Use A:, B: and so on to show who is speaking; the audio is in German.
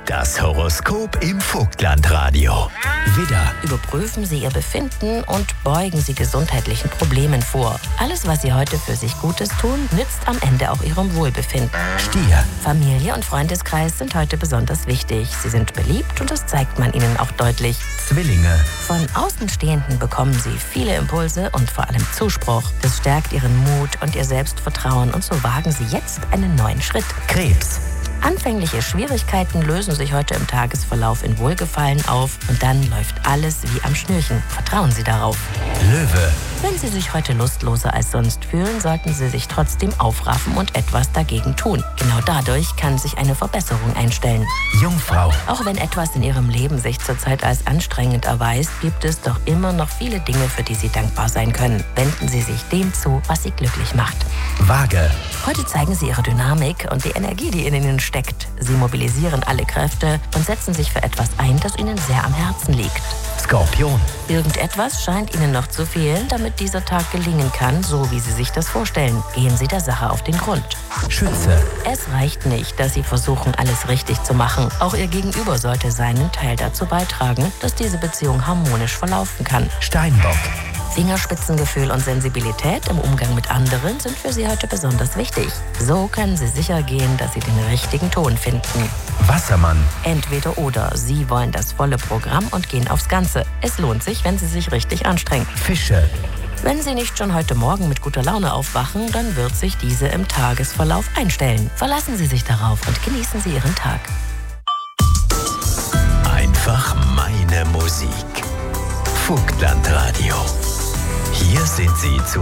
A: Das Horoskop im Vogtlandradio. Widder,
B: Überprüfen Sie Ihr Befinden und beugen Sie gesundheitlichen Problemen vor. Alles, was Sie heute für sich Gutes tun, nützt am Ende auch Ihrem Wohlbefinden.
A: Stier,
B: Familie und Freundeskreis sind heute besonders wichtig. Sie sind beliebt und das zeigt man Ihnen auch deutlich.
A: Zwillinge,
B: Von Außenstehenden bekommen Sie viele Impulse und vor allem Zuspruch. Das stärkt Ihren Mut und Ihr Selbstvertrauen und so wagen Sie jetzt einen neuen Schritt.
A: Krebs,
B: Anfängliche Schwierigkeiten lösen sich heute im Tagesverlauf in Wohlgefallen auf und dann läuft alles wie am Schnürchen. Vertrauen Sie darauf.
A: Löwe,
B: Wenn Sie sich heute lustloser als sonst fühlen, sollten Sie sich trotzdem aufraffen und etwas dagegen tun. Genau dadurch kann sich eine Verbesserung einstellen.
A: Jungfrau,
B: Auch wenn etwas in Ihrem Leben sich zurzeit als anstrengend erweist, gibt es doch immer noch viele Dinge, für die Sie dankbar sein können. Wenden Sie sich dem zu, was Sie glücklich macht.
A: Waage,
B: Heute zeigen Sie Ihre Dynamik und die Energie, die in Ihnen steckt. Sie mobilisieren alle Kräfte und setzen sich für etwas ein, das Ihnen sehr am Herzen liegt.
A: Skorpion,
B: Irgendetwas scheint Ihnen noch zu fehlen, damit dieser Tag gelingen kann, so wie Sie sich das vorstellen. Gehen Sie der Sache auf den Grund.
A: Schütze,
B: Es reicht nicht, dass Sie versuchen, alles richtig zu machen. Auch Ihr Gegenüber sollte seinen Teil dazu beitragen, dass diese Beziehung harmonisch verlaufen kann.
A: Steinbock,
B: Fingerspitzengefühl und Sensibilität im Umgang mit anderen sind für Sie heute besonders wichtig. So können Sie sicher gehen, dass Sie den richtigen Ton finden.
A: Wassermann,
B: Entweder oder. Sie wollen das volle Programm und gehen aufs Ganze. Es lohnt sich, wenn Sie sich richtig anstrengen.
A: Fische,
B: Wenn Sie nicht schon heute Morgen mit guter Laune aufwachen, dann wird sich diese im Tagesverlauf einstellen. Verlassen Sie sich darauf und genießen Sie Ihren Tag.
A: einfach meine Musik. Vogtlandradio. Hier sind Sie zu